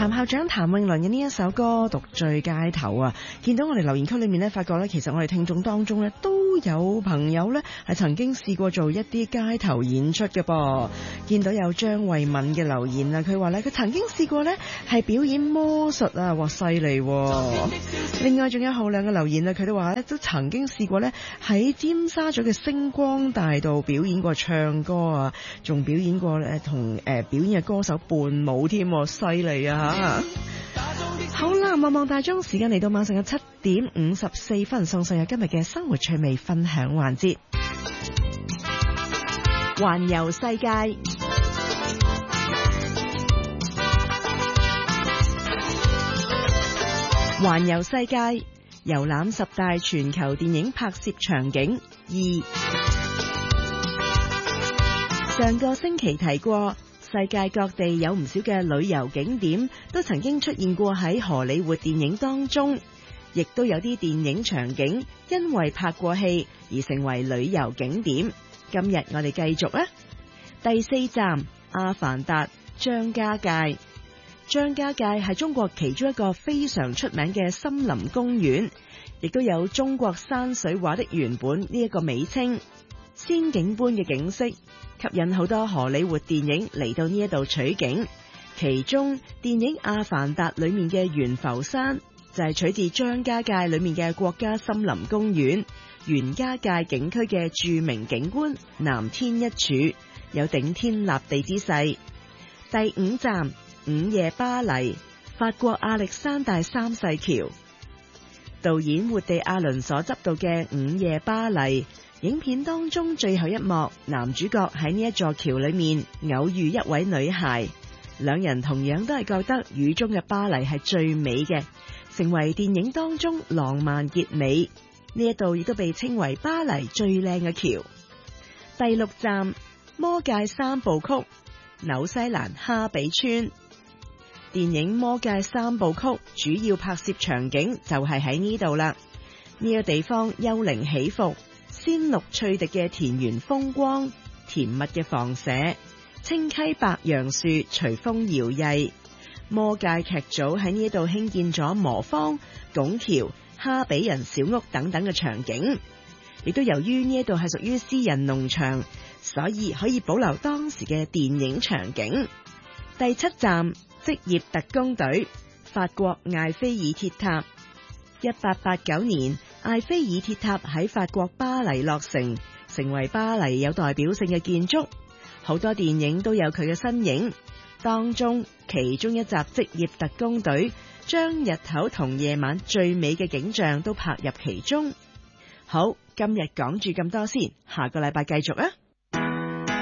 譚校長譚詠麟嘅呢一首歌《獨醉街頭》啊，見到我哋留言區裏面呢，發覺呢，其實我哋聽眾當中呢，都有朋友呢係曾經試過做一啲街頭演出嘅噃。見到有張慧敏嘅留言啊，佢話呢，佢曾經試過呢係表演魔術啊，哇犀利！另外仲有浩亮嘅留言啊，佢都話呢，都曾經試過呢喺尖沙咀嘅星光大道表演過唱歌啊，仲表演過呢同表演嘅歌手伴舞添，犀利啊！好啦，望望大鐘，時間嚟到晚上嘅7:54，送上有今日嘅生活趣味分享環節，環遊世界。環遊世界，遊覽10大全球電影拍攝場景2。上個星期提過，世界各地有唔少嘅旅遊景點都曾經出現過喺荷里活電影當中，亦都有啲電影場景因為拍過戲而成為旅遊景點。今日我哋繼續啊，第4站阿凡達張家界。張家界係中國其中一個非常出名嘅森林公園，亦都有中國山水畫的原本呢一個美稱。仙境般嘅景色吸引好多荷里活電影嚟到呢一度取景，其中電影《阿凡達》裏面嘅懸浮山就係取自張家界裏面嘅國家森林公園袁家界景區嘅著名景觀南天一柱，有頂天立地之勢。第5站午夜巴黎，法國亞歷山大三世橋。導演活地亞倫所執導嘅午夜巴黎影片當中最後一幕，男主角喺呢一座橋裏面偶遇一位女孩，兩人同樣都係覺得雨中嘅巴黎係最美嘅，成為電影當中浪漫結尾。呢一度亦都被稱為巴黎最靚嘅橋。第6站魔戒三部曲，紐西蘭哈比村。電影《魔戒三部曲》主要拍攝場景就係喺呢度啦。呢個地方幽靈起伏，鮮綠翠滴嘅田園風光，甜蜜嘅房舍，清溪白楊樹隨風搖曳。魔戒劇組喺呢度興建咗磨坊、拱橋、哈比人小屋等等嘅場景，亦都由於呢度係屬於私人農場，所以可以保留當時嘅電影場景。第7站職業特工隊，法國艾菲爾鐵塔。1889年，艾菲爾鐵塔喺法國巴黎落成，成為巴黎有代表性嘅建築，好多電影都有佢嘅身影。當中其中一集職業特工隊將日頭同夜晚最美嘅景象都拍入其中。好，今日講住咁多先，下個禮拜繼續啊！